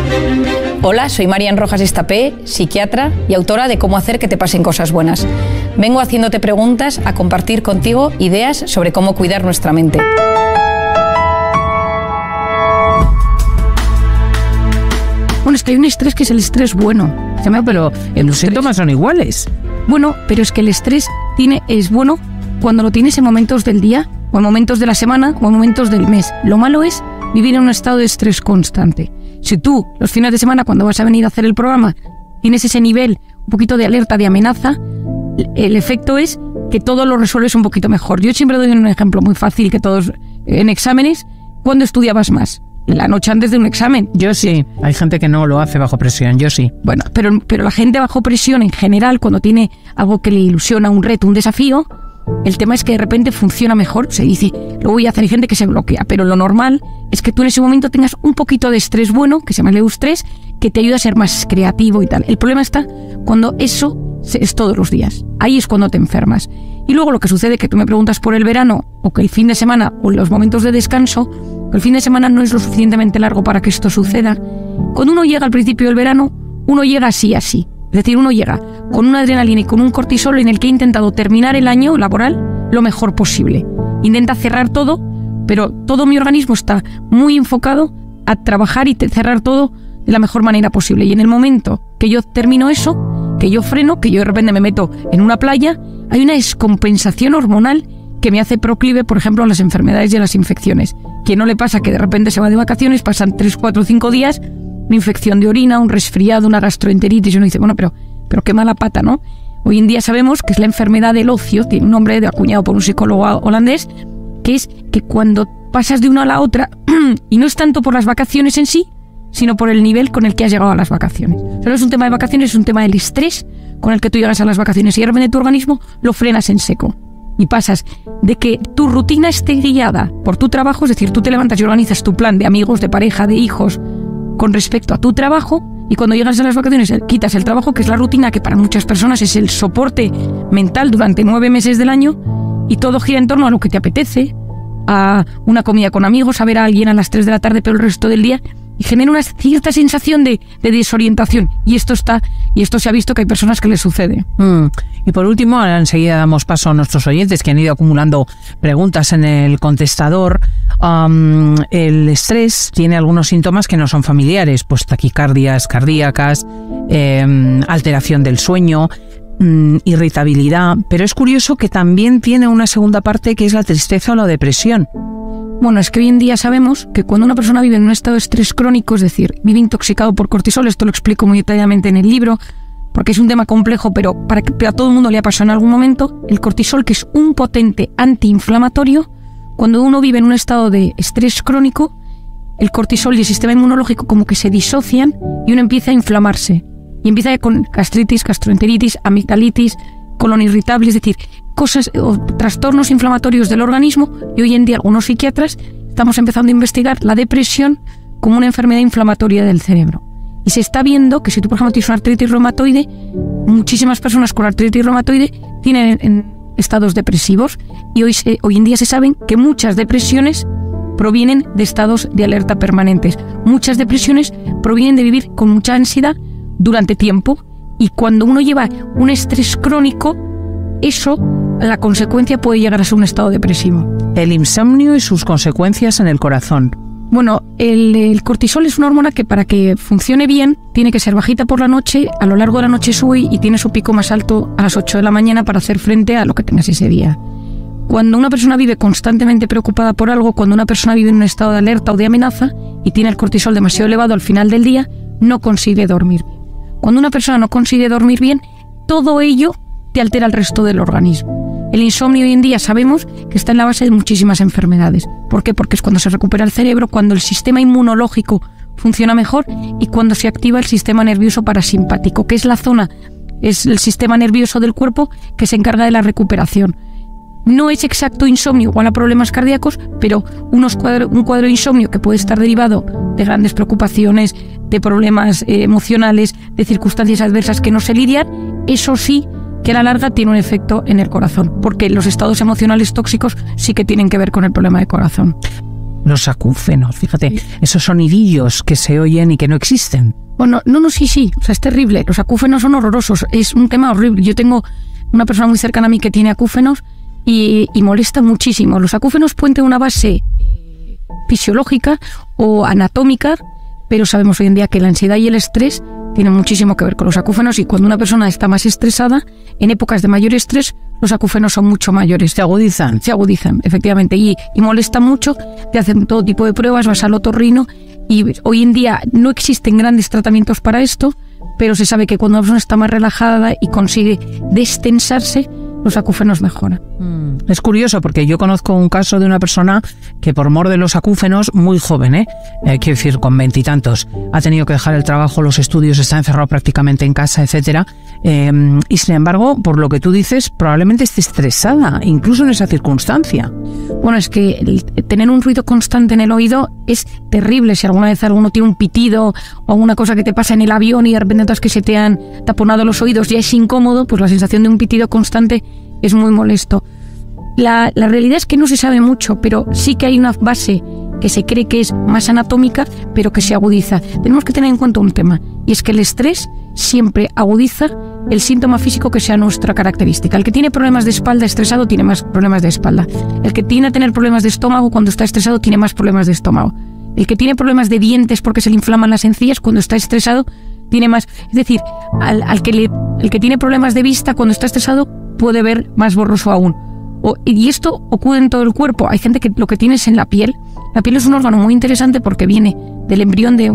Hola, soy Marian Rojas Estapé, psiquiatra y autora de Cómo hacer que te pasen cosas buenas. Vengo haciéndote preguntas a compartir contigo ideas sobre cómo cuidar nuestra mente. Bueno, es que hay un estrés que es el estrés bueno. Pero los síntomas son iguales. Bueno, pero es que el estrés es bueno cuando lo tienes en momentos del día, o en momentos de la semana, o en momentos del mes. Lo malo es vivir en un estado de estrés constante. Si tú, los fines de semana, cuando vas a venir a hacer el programa, tienes ese nivel un poquito de alerta, de amenaza, el efecto es que todo lo resuelves un poquito mejor. Yo siempre doy un ejemplo muy fácil que todos en exámenes. ¿Cuándo estudiabas más? La noche antes de un examen. Yo sí. Hay gente que no lo hace bajo presión, yo sí. Bueno, pero la gente bajo presión en general, cuando tiene algo que le ilusiona, un reto, un desafío, el tema es que de repente funciona mejor. Se dice, lo voy a hacer, hay gente que se bloquea, pero lo normal es que tú en ese momento tengas un poquito de estrés bueno, que se llama eustrés, que te ayuda a ser más creativo y tal. El problema está cuando eso es todos los días. Ahí es cuando te enfermas. Y luego lo que sucede, que tú me preguntas por el verano, o que el fin de semana, o los momentos de descanso, que el fin de semana no es lo suficientemente largo para que esto suceda. Cuando uno llega al principio del verano, uno llega así. Es decir, uno llega con una adrenalina y con un cortisol en el que ha intentado terminar el año laboral lo mejor posible. Intenta cerrar todo, pero todo mi organismo está muy enfocado a trabajar y cerrar todo de la mejor manera posible. Y en el momento que yo termino eso, que yo freno, que yo de repente me meto en una playa, hay una descompensación hormonal que me hace proclive, por ejemplo, a las enfermedades y a las infecciones. Que no le pasa que de repente se va de vacaciones, pasan 3, 4, 5 días, una infección de orina, un resfriado, una gastroenteritis, y uno dice, bueno, pero qué mala pata, ¿no? Hoy en día sabemos que es la enfermedad del ocio, tiene un nombre acuñado por un psicólogo holandés, que es que cuando pasas de una a la otra, y no es tanto por las vacaciones en sí, sino por el nivel con el que has llegado a las vacaciones. O sea, no es un tema de vacaciones, es un tema del estrés con el que tú llegas a las vacaciones y de repente tu organismo lo frenas en seco. Y pasas de que tu rutina esté guiada por tu trabajo, es decir, tú te levantas y organizas tu plan de amigos, de pareja, de hijos, con respecto a tu trabajo, y cuando llegas a las vacaciones quitas el trabajo, que es la rutina, que para muchas personas es el soporte mental durante 9 meses del año, y todo gira en torno a lo que te apetece, a una comida con amigos, a ver a alguien a las 3 de la tarde, pero el resto del día, y genera una cierta sensación de desorientación. Y esto se ha visto que hay personas que les sucede. Y por último, ahora enseguida damos paso a nuestros oyentes que han ido acumulando preguntas en el contestador. El estrés tiene algunos síntomas que no son familiares, pues taquicardias cardíacas, alteración del sueño, irritabilidad, pero es curioso que también tiene una segunda parte que es la tristeza o la depresión. Bueno, es que hoy en día sabemos que cuando una persona vive en un estado de estrés crónico, es decir, vive intoxicado por cortisol, esto lo explico muy detalladamente en el libro, porque es un tema complejo, pero a todo el mundo le ha pasado en algún momento, el cortisol, que es un potente antiinflamatorio, cuando uno vive en un estado de estrés crónico, el cortisol y el sistema inmunológico como que se disocian y uno empieza a inflamarse. Y empieza con gastritis, gastroenteritis, amigdalitis, colon irritable, es decir, cosas o trastornos inflamatorios del organismo. Y hoy en día algunos psiquiatras estamos empezando a investigar la depresión como una enfermedad inflamatoria del cerebro. Y se está viendo que si tú, por ejemplo, tienes una artritis reumatoide, muchísimas personas con artritis reumatoide tienen estados depresivos. Y hoy en día se saben que muchas depresiones provienen de estados de alerta permanentes. Muchas depresiones provienen de vivir con mucha ansiedad durante tiempo. Y cuando uno lleva un estrés crónico, la consecuencia puede llegar a ser un estado depresivo. El insomnio y sus consecuencias en el corazón. Bueno, el cortisol es una hormona que para que funcione bien tiene que ser bajita por la noche, a lo largo de la noche sube y tiene su pico más alto a las 8 de la mañana para hacer frente a lo que tengas ese día. Cuando una persona vive constantemente preocupada por algo, cuando una persona vive en un estado de alerta o de amenaza y tiene el cortisol demasiado elevado al final del día, no consigue dormir bien. Cuando una persona no consigue dormir bien, todo ello te altera el resto del organismo. El insomnio hoy en día sabemos que está en la base de muchísimas enfermedades. ¿Por qué? Porque es cuando se recupera el cerebro, cuando el sistema inmunológico funciona mejor y cuando se activa el sistema nervioso parasimpático, que es el sistema nervioso del cuerpo que se encarga de la recuperación. No es exacto insomnio igual a problemas cardíacos, pero un cuadro de insomnio que puede estar derivado de grandes preocupaciones, de problemas emocionales, de circunstancias adversas que no se lidian, eso sí que a la larga tiene un efecto en el corazón, porque los estados emocionales tóxicos sí que tienen que ver con el problema de corazón. Los acúfenos, fíjate, esos sonidillos que se oyen y que no existen. Bueno, sí, o sea, es terrible. Los acúfenos son horrorosos, es un tema horrible. Yo tengo una persona muy cercana a mí que tiene acúfenos y molesta muchísimo. Los acúfenos pueden tener una base fisiológica o anatómica, pero sabemos hoy en día que la ansiedad y el estrés tienen muchísimo que ver con los acúfenos, y cuando una persona está más estresada, en épocas de mayor estrés, los acúfenos son mucho mayores. Se agudizan, efectivamente, y molesta mucho. Te hacen todo tipo de pruebas, vas al otorrino, y hoy en día no existen grandes tratamientos para esto, pero se sabe que cuando una persona está más relajada y consigue destensarse, los acúfenos mejoran. Es curioso porque yo conozco un caso de una persona que por mor de los acúfenos, muy joven, quiero decir, con 20 y tantos, ha tenido que dejar el trabajo, los estudios, está encerrado prácticamente en casa, etcétera, y sin embargo, por lo que tú dices, probablemente esté estresada, incluso en esa circunstancia. Bueno, es que tener un ruido constante en el oído es terrible. Si alguna vez alguno tiene un pitido o alguna cosa que te pasa en el avión y de repente notas que se te han taponado los oídos, ya es incómodo, pues la sensación de un pitido constante es muy molesto. La realidad es que no se sabe mucho, pero sí que hay una base que se cree que es más anatómica, pero que se agudiza. Tenemos que tener en cuenta un tema, y es que el estrés siempre agudiza el síntoma físico que sea nuestra característica. El que tiene problemas de espalda estresado tiene más problemas de espalda. El que tiene a tener problemas de estómago cuando está estresado tiene más problemas de estómago. El que tiene problemas de dientes porque se le inflaman las encías cuando está estresado tiene más. Es decir, el que tiene problemas de vista cuando está estresado puede ver más borroso aún. Y esto ocurre en todo el cuerpo. Hay gente que lo que tiene es en la piel. La piel es un órgano muy interesante porque viene del embrión de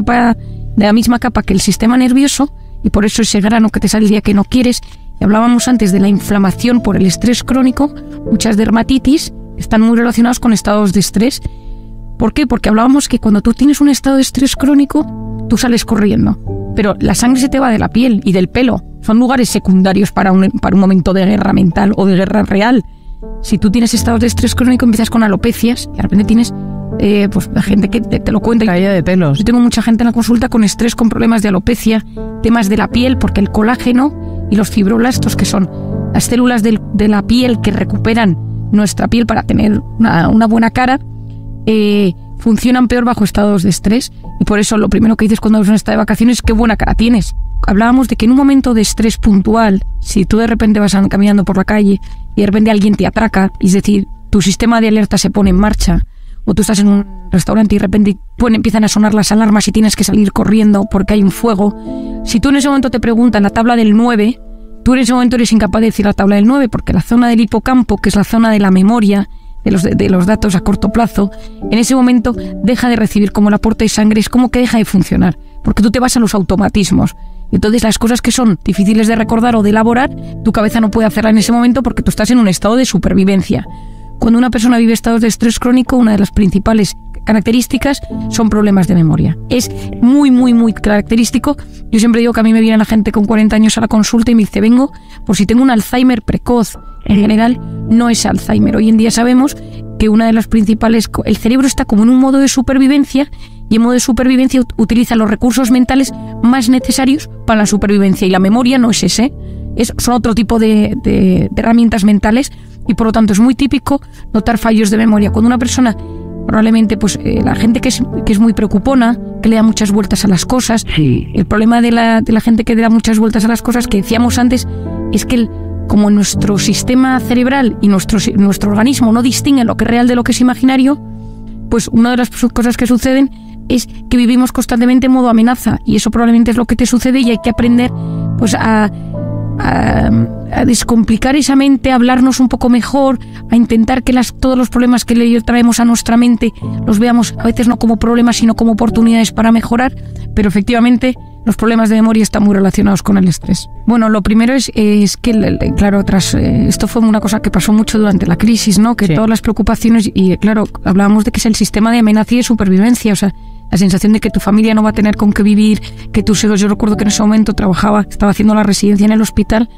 la misma capa que el sistema nervioso, y por eso ese grano que te sale el día que no quieres. Y hablábamos antes de la inflamación por el estrés crónico. Muchas dermatitis están muy relacionadas con estados de estrés. ¿Por qué? Porque hablábamos que cuando tú tienes un estado de estrés crónico, tú sales corriendo, pero la sangre se te va de la piel y del pelo. Son lugares secundarios para un momento de guerra mental o de guerra real. Si tú tienes estados de estrés crónico, empiezas con alopecias y de repente tienes pues gente que te lo cuenta. Caída de pelos. Yo tengo mucha gente en la consulta con estrés, con problemas de alopecia, temas de la piel, porque el colágeno y los fibroblastos, que son las células de la piel que recuperan nuestra piel para tener una buena cara, funcionan peor bajo estados de estrés, y por eso lo primero que dices cuando uno está de vacaciones es qué buena cara tienes. Hablábamos de que en un momento de estrés puntual, si tú de repente vas caminando por la calle y de repente alguien te atraca, es decir, tu sistema de alerta se pone en marcha, o tú estás en un restaurante y de repente empiezan a sonar las alarmas y tienes que salir corriendo porque hay un fuego, si tú en ese momento te preguntan la tabla del 9, tú en ese momento eres incapaz de decir la tabla del 9, porque la zona del hipocampo, que es la zona de la memoria, de los datos a corto plazo, en ese momento deja de recibir como el aporte de sangre, es como que deja de funcionar, porque tú te vas a los automatismos. Entonces las cosas que son difíciles de recordar o de elaborar, tu cabeza no puede hacerla en ese momento porque tú estás en un estado de supervivencia. Cuando una persona vive estados de estrés crónico, una de las principales características son problemas de memoria. Es muy, muy, muy característico. Yo siempre digo que a mí me viene la gente con 40 años a la consulta y me dice, vengo por si tengo un Alzheimer precoz. En general, no es Alzheimer. Hoy en día sabemos que una de las principales... El cerebro está como en un modo de supervivencia, y en modo de supervivencia utiliza los recursos mentales más necesarios para la supervivencia, y la memoria no es ese. Son otro tipo de herramientas mentales, y por lo tanto es muy típico notar fallos de memoria. Cuando una persona, probablemente pues la gente que es muy preocupona, que le da muchas vueltas a las cosas, el problema de la gente que le da muchas vueltas a las cosas, que decíamos antes, es que como nuestro sistema cerebral y nuestro organismo no distinguen lo que es real de lo que es imaginario, pues una de las cosas que suceden es que vivimos constantemente en modo amenaza, y eso probablemente es lo que te sucede, y hay que aprender pues a descomplicar esa mente, a hablarnos un poco mejor, a intentar que todos los problemas que le traemos a nuestra mente los veamos a veces no como problemas sino como oportunidades para mejorar, pero efectivamente los problemas de memoria están muy relacionados con el estrés. Bueno, lo primero es que, claro, esto fue una cosa que pasó mucho durante la crisis, ¿no? Que sí. Todas las preocupaciones, y claro, hablábamos de que es el sistema de amenaza y de supervivencia, o sea, la sensación de que tu familia no va a tener con qué vivir, que tus hijos... Yo recuerdo que en ese momento estaba haciendo la residencia en el hospital,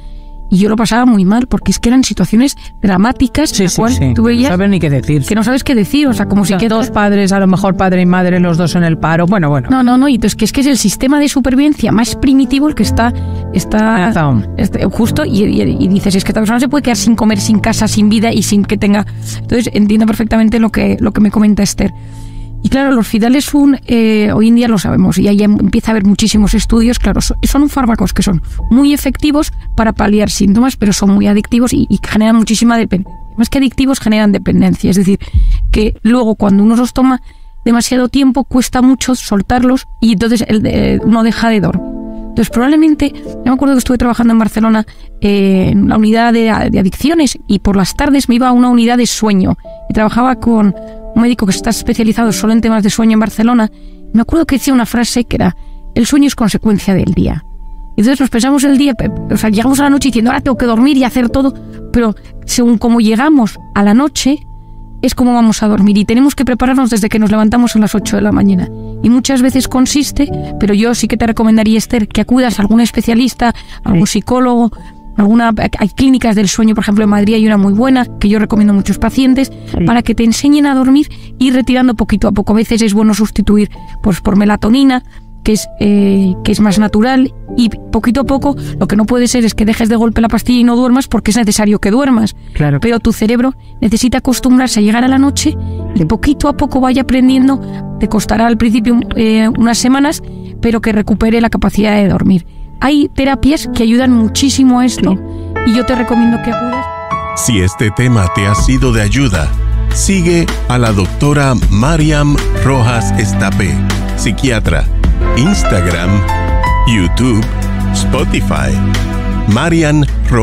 y yo lo pasaba muy mal, porque es que eran situaciones dramáticas, Sí, en la cual sí. tú veías No sabes ni qué decir. que no sabes qué decir, o sea, como si Dos padres, a lo mejor padre y madre, los dos en el paro. Bueno. No, y entonces que es el sistema de supervivencia más primitivo el que está justo, y dices, es que esta persona se puede quedar sin comer, sin casa, sin vida y sin que tenga... Entonces entiendo perfectamente lo que me comenta Esther. Y claro, los Fidales hoy en día lo sabemos, y ahí empieza a haber muchísimos estudios. Claro, son fármacos que son muy efectivos para paliar síntomas, pero son muy adictivos y generan muchísima dependencia. Más que adictivos, generan dependencia. Es decir, que luego cuando uno los toma demasiado tiempo, cuesta mucho soltarlos y entonces uno deja de dormir. Entonces probablemente, yo me acuerdo que estuve trabajando en Barcelona en la unidad de adicciones, y por las tardes me iba a una unidad de sueño y trabajaba con un médico que está especializado solo en temas de sueño en Barcelona. Me acuerdo que decía una frase que era: el sueño es consecuencia del día. Entonces nos pensamos el día, o sea, llegamos a la noche diciendo ahora tengo que dormir y hacer todo, pero según como llegamos a la noche es como vamos a dormir, y tenemos que prepararnos desde que nos levantamos a las 8 de la mañana. Y muchas veces consiste, pero yo sí que te recomendaría, Esther, que acudas a algún especialista, a algún psicólogo. Hay clínicas del sueño, por ejemplo en Madrid hay una muy buena que yo recomiendo a muchos pacientes, para que te enseñen a dormir y ir retirando poquito a poco. A veces es bueno sustituir pues por melatonina, que es más natural, y poquito a poco. Lo que no puede ser es que dejes de golpe la pastilla y no duermas, porque es necesario que duermas. Claro. Pero tu cerebro necesita acostumbrarse a llegar a la noche y poquito a poco vaya aprendiendo. Te costará al principio unas semanas, pero que recupere la capacidad de dormir. Hay terapias que ayudan muchísimo a esto, y yo te recomiendo que acudas. Si este tema te ha sido de ayuda, sigue a la doctora Mariam Rojas Estapé, psiquiatra, Instagram, YouTube, Spotify. Mariam Rojas